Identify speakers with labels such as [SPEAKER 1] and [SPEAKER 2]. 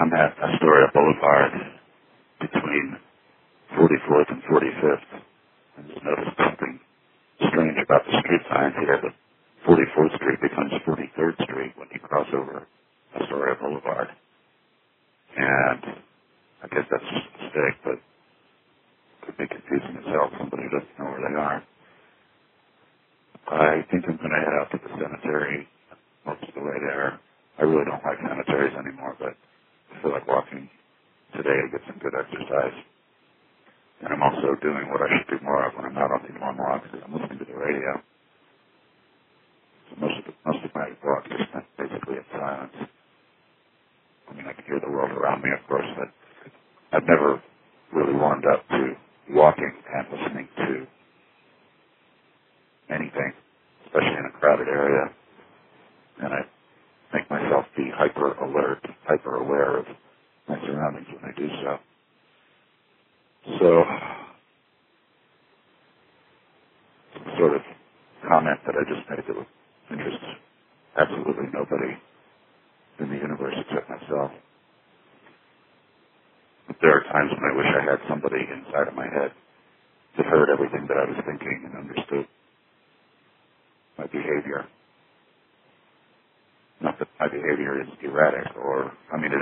[SPEAKER 1] I'm at Astoria Boulevard between 44th and 45th. I just noticed something strange about the street signs here. The 44th Street becomes 43rd Street when you cross over Astoria Boulevard. And I guess that's just a mistake, but it could be confusing as hell. Somebody doesn't know where they are. I think I'm going to head out to the cemetery most of the way there. I really don't like cemeteries anymore, but I feel like walking today to get some good exercise. And I'm also doing what I should do more of when I'm out on these long walks. I'm listening to the radio. So most of my walk is spent basically in silence. I mean, I can hear the world around me, of course, but I've never really warmed up to walking and listening to anything, especially in a crowded area. And I make myself be hyper alert, hyper aware of my surroundings when I do so. So, some sort of comment that I just made that would interest absolutely nobody in the universe except myself. But there are times when I wish I had somebody inside of my head that heard everything that I was thinking and understood my behavior. Not that my behavior is erratic or, I mean, it